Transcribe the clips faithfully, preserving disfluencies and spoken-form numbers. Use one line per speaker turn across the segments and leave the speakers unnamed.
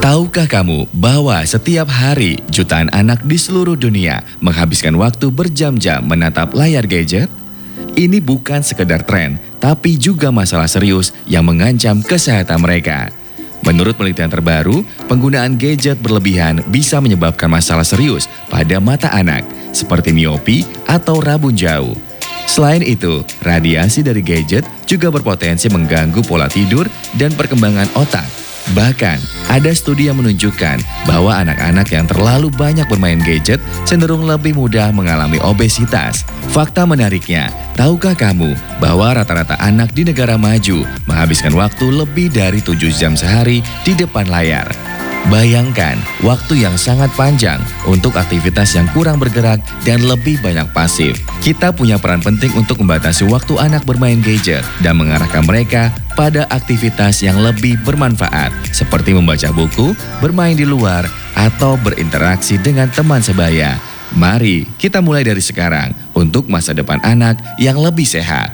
Tahukah kamu bahwa setiap hari jutaan anak di seluruh dunia menghabiskan waktu berjam-jam menatap layar gadget? Ini bukan sekedar tren, tapi juga masalah serius yang mengancam kesehatan mereka. Menurut penelitian terbaru, penggunaan gadget berlebihan bisa menyebabkan masalah serius pada mata anak, seperti miopi atau rabun jauh. Selain itu, radiasi dari gadget juga berpotensi mengganggu pola tidur dan perkembangan otak. Bahkan, ada studi yang menunjukkan bahwa anak-anak yang terlalu banyak bermain gadget cenderung lebih mudah mengalami obesitas. Fakta menariknya, tahukah kamu bahwa rata-rata anak di negara maju menghabiskan waktu lebih dari tujuh jam sehari di depan layar? Bayangkan waktu yang sangat panjang untuk aktivitas yang kurang bergerak dan lebih banyak pasif. Kita punya peran penting untuk membatasi waktu anak bermain gadget dan mengarahkan mereka pada aktivitas yang lebih bermanfaat seperti membaca buku, bermain di luar, atau berinteraksi dengan teman sebaya. Mari kita mulai dari sekarang untuk masa depan anak yang lebih sehat.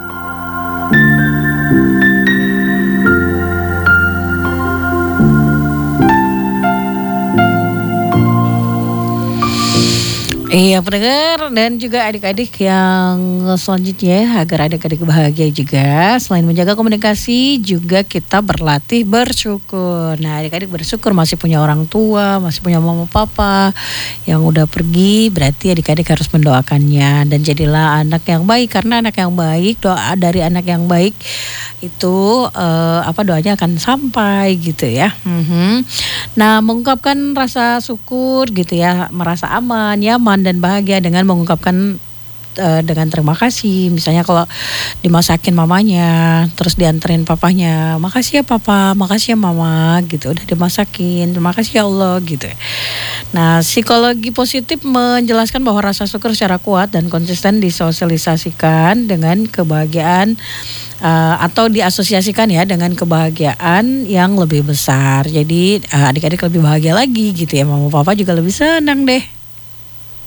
Iya pendengar dan juga adik-adik yang selanjutnya, agar adik-adik bahagia juga. Selain menjaga komunikasi, juga kita berlatih bersyukur. Nah, adik-adik bersyukur masih punya orang tua, masih punya mama papa yang udah pergi. Berarti adik-adik harus mendoakannya dan jadilah anak yang baik. Karena anak yang baik, doa dari anak yang baik itu uh, apa doanya akan sampai gitu ya. Mm-hmm. Nah, mengungkapkan rasa syukur gitu ya, merasa aman, nyaman dan bahagia dengan mengungkapkan uh, dengan terima kasih. Misalnya kalau dimasakin mamanya, terus dianterin papanya, makasih ya papa, makasih ya mama gitu, udah dimasakin, terima kasih ya Allah gitu. Nah, psikologi positif menjelaskan bahwa rasa syukur secara kuat dan konsisten disosialisasikan dengan kebahagiaan Uh, atau diasosiasikan ya dengan kebahagiaan yang lebih besar. Jadi uh, adik-adik lebih bahagia lagi gitu ya, mama papa juga lebih senang deh.